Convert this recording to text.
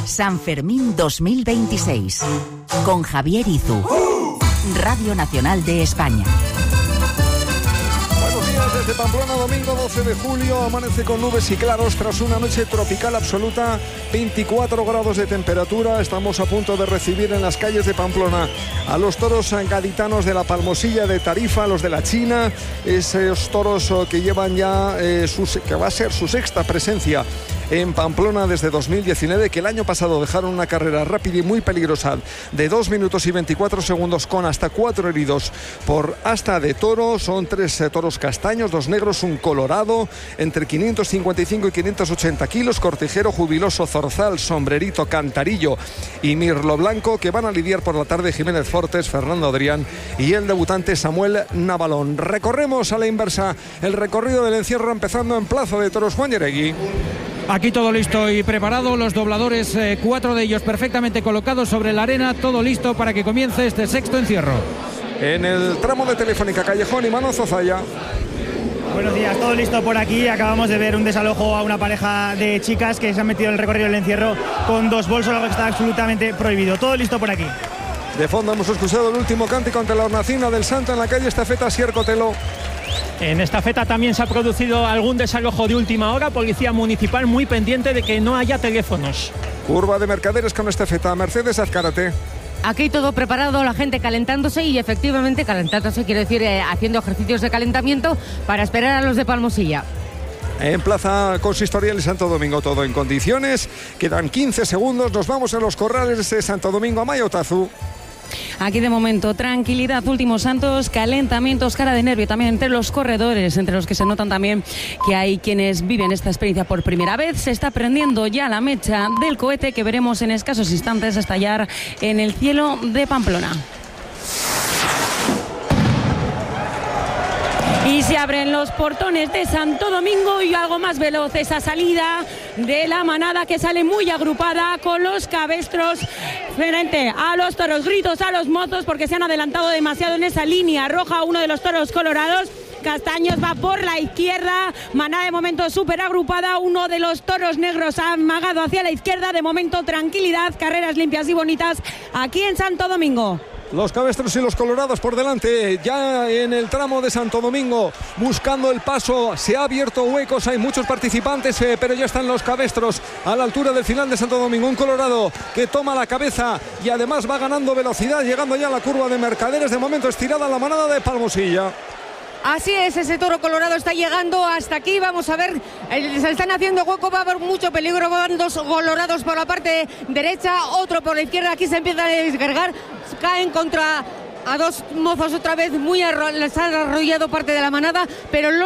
San Fermín 2026 con Javier Izu, Radio Nacional de España. Desde Pamplona, domingo 12 de julio, amanece con nubes y claros tras una noche tropical absoluta, 24 grados de temperatura. Estamos a punto de recibir en las calles de Pamplona a los toros gaditanos de la Palmosilla de Tarifa, los de la China, esos toros que llevan ya, que va a ser su sexta presencia en Pamplona desde 2019, que el año pasado dejaron una carrera rápida y muy peligrosa de 2 minutos y 24 segundos con hasta 4 heridos por asta de toro. Son 3 toros castaños, 2 negros, un colorado, entre 555 y 580 kilos, cortijero, jubiloso, zorzal, sombrerito, cantarillo y mirlo blanco, que van a lidiar por la tarde Jiménez Fortes, Fernando Adrián y el debutante Samuel Navalón. Recorremos a la inversa el recorrido del encierro, empezando en Plaza de Toros Juan Yeregui. Aquí todo listo y preparado, los dobladores, 4 de ellos perfectamente colocados sobre la arena, todo listo para que comience este sexto encierro. En el tramo de Telefónica Callejón, Imanol Zozaya. Buenos días, todo listo por aquí. Acabamos de ver un desalojo a una pareja de chicas que se han metido en el recorrido del encierro con 2 bolsos, algo que está absolutamente prohibido. Todo listo por aquí. De fondo hemos escuchado el último cántico ante la hornacina del Santo en la calle Estafeta Siercotelo. En esta feta también se ha producido algún desalojo de última hora, policía municipal muy pendiente de que no haya teléfonos. Curva de Mercaderes con Estafeta, Mercedes Azcárate. Aquí todo preparado, la gente calentándose y efectivamente calentándose, quiere decir haciendo ejercicios de calentamiento para esperar a los de Palmosilla. En Plaza Consistorial de Santo Domingo todo en condiciones, quedan 15 segundos, nos vamos a los corrales de Santo Domingo, Amaya Otazu. Aquí de momento tranquilidad, últimos santos, calentamientos, cara de nervio también entre los corredores, entre los que se notan también que hay quienes viven esta experiencia por primera vez. Se está prendiendo ya la mecha del cohete que veremos en escasos instantes estallar en el cielo de Pamplona. Y se abren los portones de Santo Domingo y algo más veloz esa salida de la manada que sale muy agrupada con los cabestros frente a los toros, gritos a los mozos porque se han adelantado demasiado en esa línea roja. Uno de los toros colorados, Castaños, va por la izquierda, manada de momento súper agrupada, uno de los toros negros ha amagado hacia la izquierda, de momento tranquilidad, carreras limpias y bonitas aquí en Santo Domingo. Los cabestros y los colorados por delante, ya en el tramo de Santo Domingo, buscando el paso, se ha abierto huecos, hay muchos participantes, pero ya están los cabestros a la altura del final de Santo Domingo. Un colorado que toma la cabeza y además va ganando velocidad, llegando ya a la curva de Mercaderes, de momento estirada la manada de Palmosilla. Así es, ese toro colorado está llegando hasta aquí, vamos a ver, se están haciendo hueco, va a haber mucho peligro, van 2 colorados por la parte derecha, otro por la izquierda, aquí se empiezan a descargar, caen contra a 2 mozos otra vez, les han arrollado parte de la manada, pero